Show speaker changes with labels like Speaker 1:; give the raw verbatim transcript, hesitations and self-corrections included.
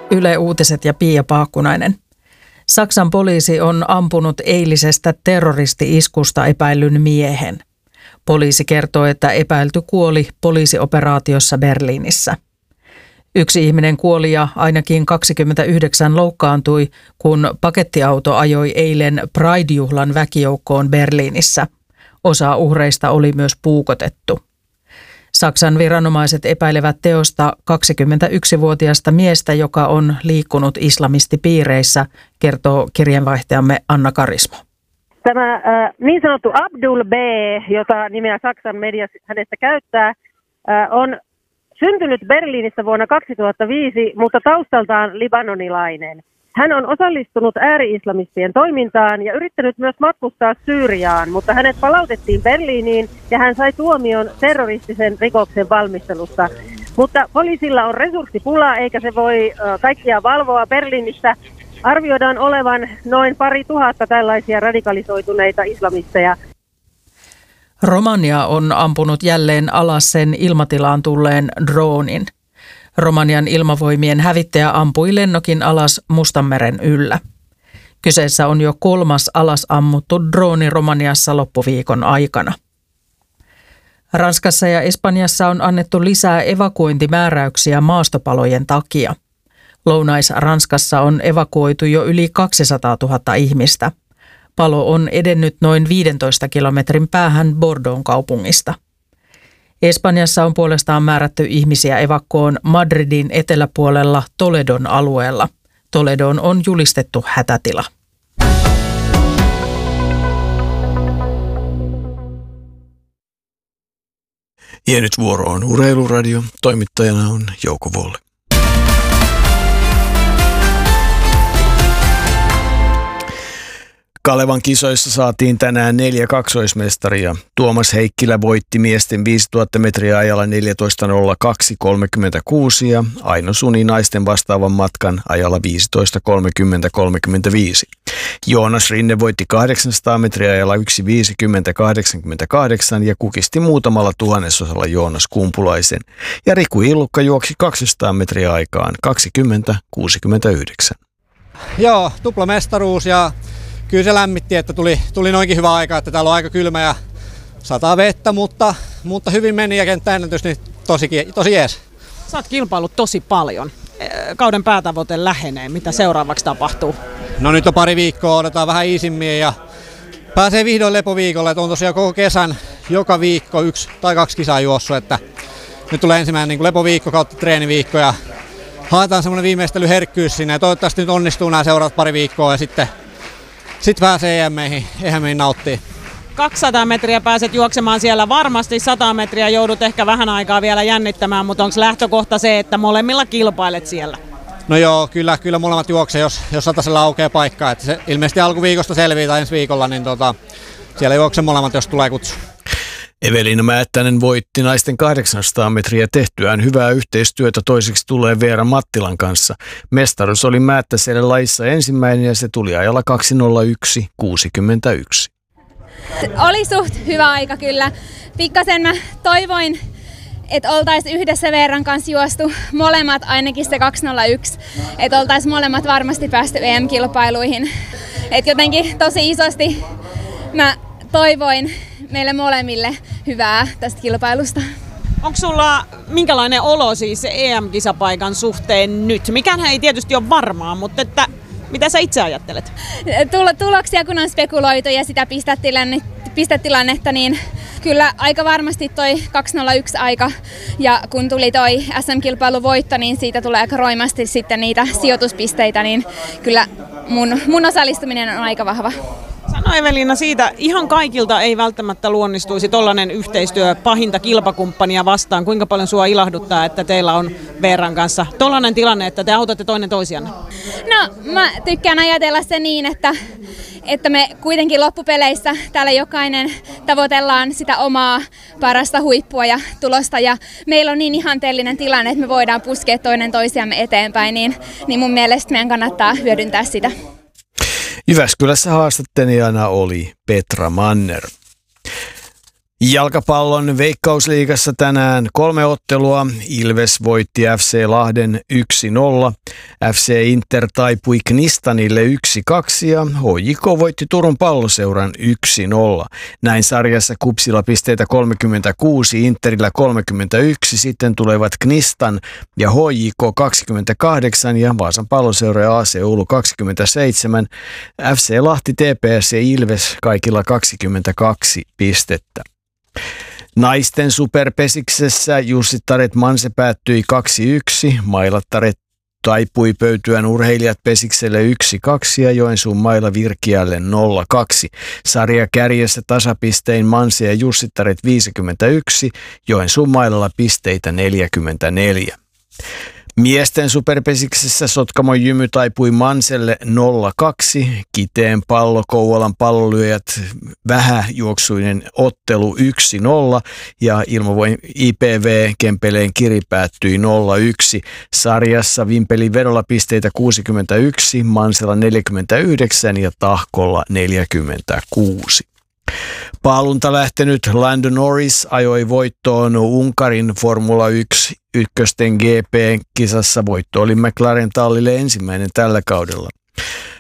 Speaker 1: Yle Uutiset ja Pia Paakkunainen. Saksan poliisi on ampunut eilisestä terroristi-iskusta epäillyn miehen. Poliisi kertoo, että epäilty kuoli poliisioperaatiossa Berliinissä. Yksi ihminen kuoli ja ainakin kaksikymmentäyhdeksän loukkaantui, kun pakettiauto ajoi eilen Pride-juhlan väkijoukkoon Berliinissä. Osa uhreista oli myös puukotettu. Saksan viranomaiset epäilevät teosta kaksikymmentäyksivuotiaasta miestä, joka on liikkunut islamistipiireissä, kertoo kirjeenvaihtajamme Anna Karismo.
Speaker 2: Tämä äh, niin sanottu Abdul B, jota nimeä Saksan media hänestä käyttää, äh, on syntynyt Berliinissä vuonna kaksituhattaviisi, mutta taustaltaan libanonilainen. Hän on osallistunut ääri-islamistien toimintaan ja yrittänyt myös matkustaa Syyriaan, mutta hänet palautettiin Berliiniin ja hän sai tuomion terroristisen rikoksen valmistelusta. Mutta poliisilla on resurssipula eikä se voi kaikkia valvoa. Berliinissä arvioidaan olevan noin pari tuhatta tällaisia radikalisoituneita islamisteja.
Speaker 1: Romania on ampunut jälleen alas sen ilmatilaan tulleen droonin. Romanian ilmavoimien hävittäjä ampui lennokin alas Mustanmeren yllä. Kyseessä on jo kolmas alas ammuttu drooni Romaniassa loppuviikon aikana. Ranskassa ja Espanjassa on annettu lisää evakuointimääräyksiä maastopalojen takia. Lounais-Ranskassa on evakuoitu jo yli kaksisataatuhatta ihmistä. Palo on edennyt noin viidentoista kilometrin päähän Bordeauxn kaupungista. Espanjassa on puolestaan määrätty ihmisiä evakkoon Madridin eteläpuolella Toledon alueella. Toledoon on julistettu hätätila.
Speaker 3: Ja nyt vuoro on Urheiluradio. Toimittajana on Jouko Volle. Kalevan kisoissa saatiin tänään neljä kaksoismestaria. Tuomas Heikkilä voitti miesten viisituhatta metriä ajalla neljätoista nolla kaksi kolmekymmentäkuusi ja Aino Suni naisten vastaavan matkan ajalla viisitoista kolmekymmentä kolmekymmentäviisi. Joonas Rinne voitti kahdeksansataa metriä ajalla yksi viisikymmentä kahdeksankymmentäkahdeksan ja kukisti muutamalla tuhannesosalla Joonas Kumpulaisen. Ja Riku Illukka juoksi kaksisataa metriä aikaan kaksikymmentä kuusikymmentäyhdeksän.
Speaker 4: Joo, tuplamestaruus ja kyllä se lämmitti, että tuli, tuli noinkin hyvä aika, että täällä on aika kylmä ja sataa vettä, mutta, mutta hyvin meni ja kenttäennätys, niin tosi, tosi jees.
Speaker 5: Sä oot kilpaillut tosi paljon. Kauden päätavoite lähenee. Mitä seuraavaksi tapahtuu?
Speaker 4: No nyt on pari viikkoa, odotetaan vähän iisimmin ja pääsee vihdoin lepoviikolle. Että on tosiaan koko kesän joka viikko yksi tai kaksi kisaa juossut, että nyt tulee ensimmäinen niin kuin lepoviikko kautta treeniviikko ja haetaan semmoinen viimeistelyherkkyys sinne ja toivottavasti nyt onnistuu nämä seuraavat pari viikkoa ja sitten Sitten pääsee E M-meihin, E M-meihin nauttii.
Speaker 5: kaksisataa metriä pääset juoksemaan siellä. Varmasti sata metriä joudut ehkä vähän aikaa vielä jännittämään, mutta onko lähtökohta se, että molemmilla kilpailet siellä?
Speaker 4: No joo, kyllä, kyllä molemmat juoksee, jos, jos satasella aukeaa paikkaa. Että se ilmeisesti alkuviikosta selviää tai ensi viikolla, niin tota, siellä juoksee molemmat, jos tulee kutsu.
Speaker 3: Evelina Määttänen voitti naisten kahdeksansataa metriä tehtyään hyvää yhteistyötä toiseksi tulee Veera Mattilan kanssa. Mestaruus oli Määttäselle lajissa ensimmäinen ja se tuli ajalla kaksi nolla yksi kuusikymmentäyksi.
Speaker 6: Oli suht hyvä aika kyllä. Pikkasen mä toivoin, että oltaisiin yhdessä Veeran kanssa juostu molemmat ainakin se kaksi nolla yksi. Että oltaisiin molemmat varmasti päästy E M-kilpailuihin. Että jotenkin tosi isosti mä toivoin meille molemmille hyvää tästä kilpailusta.
Speaker 5: Onko sulla minkälainen olo siis E M-kisapaikan suhteen nyt? Mikään ei tietysti ole varmaa, mutta että, mitä sä itse ajattelet?
Speaker 6: Tuloksia kun on spekuloitu ja sitä pistetilannetta, niin kyllä aika varmasti toi kaksi nolla yksi aika. Ja kun tuli toi S M-kilpailun voitto, niin siitä tulee aika roimasti sitten niitä sijoituspisteitä, niin kyllä mun, mun osallistuminen on aika vahva.
Speaker 5: Sano Evelina siitä, ihan kaikilta ei välttämättä luonnistuisi tollainen yhteistyö pahinta kilpakumppania vastaan. Kuinka paljon sua ilahduttaa, että teillä on Veeran kanssa tollainen tilanne, että te autatte toinen toisianne?
Speaker 6: No mä tykkään ajatella se niin, että, että me kuitenkin loppupeleissä täällä jokainen tavoitellaan sitä omaa parasta huippua ja tulosta. Ja meillä on niin ihanteellinen tilanne, että me voidaan puskea toinen toisiamme eteenpäin, niin, niin mun mielestä meidän kannattaa hyödyntää sitä.
Speaker 3: Jyväskylässä haastattelijana oli Petra Manner. Jalkapallon Veikkausliigassa tänään kolme ottelua. Ilves voitti F C Lahden yksi nolla. F C Inter taipui Knistanille yksi kaksi ja H J K voitti Turun Palloseuran yksi nolla. Näin sarjassa Kupsilla pisteitä kolmekymmentäkuusi, Interillä kolmekymmentäyksi, sitten tulevat Knistan ja H J K kaksikymmentäkahdeksan ja Vaasan Palloseura ja A C Oulu kaksikymmentäseitsemän. F C Lahti, T P S ja Ilves kaikilla kaksikymmentäkaksi pistettä. Naisten superpesiksessä Jussittaret Manse päättyi kaksi yksi, Mailattaret taipui Pöytyän urheilijat Pesikselle yksi kaksi ja Joensuun Maila Virkiälle nolla kaksi. Sarja kärjessä tasapistein Manse ja Jussittaret viisikymmentäyksi, Joensuun Mailalla pisteitä neljäkymmentäneljä. Miesten superpesiksessä Sotkamon Jymy taipui Manselle nolla kaksi, Kiteen Pallo, Kouvolan Pallonlyöjät vähäjuoksuinen ottelu yksi nolla ja Ilmavoim I P V Kempeleen Kiri päättyi nolla yksi. Sarjassa Vimpelin vedolla pisteitä kuusikymmentäyksi, Mansella neljäkymmentäyhdeksän ja Tahkolla neljäkymmentäkuusi. Paalunta lähtenyt Lando Norris ajoi voittoon Unkarin Formula yksi ykkösten G P-kisassa. Voitto oli McLaren tallille ensimmäinen tällä kaudella.